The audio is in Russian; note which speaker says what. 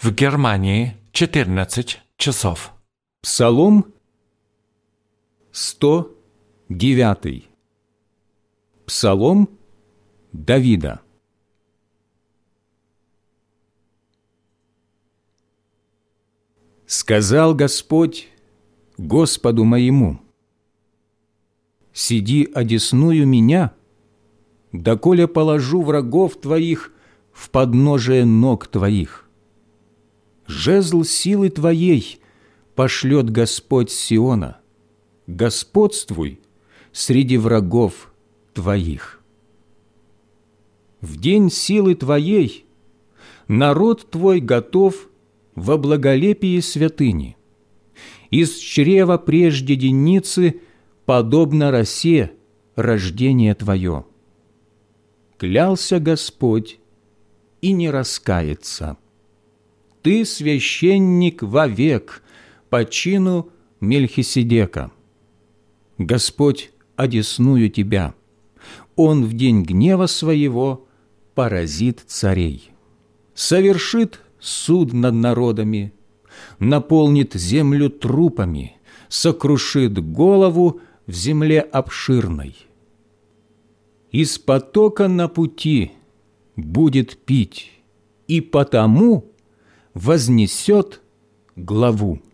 Speaker 1: В Германии 14 часов.
Speaker 2: Псалом 109. Псалом Давида. Сказал Господь Господу моему: «Сиди одесную меня, доколе положу врагов твоих в подножие ног твоих. Жезл силы твоей пошлет Господь с Сиона, господствуй среди врагов твоих. В день силы твоей народ твой готов во благолепии святыни. Из чрева прежде денницы подобно росе рождение твое. Клялся Господь и не раскается. Ты священник вовек по чину Мельхиседека. Господь одесную тебя, Он в день гнева своего поразит царей. Совершит суд над народами, наполнит землю трупами, сокрушит голову в земле обширной. Из потока на пути будет пить, и потому вознесет главу.